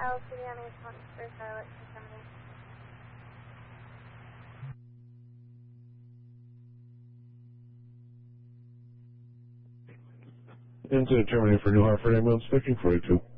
LCD on 8 for Charlotte, Into Germany for New Hartford ambulance, looking for you too.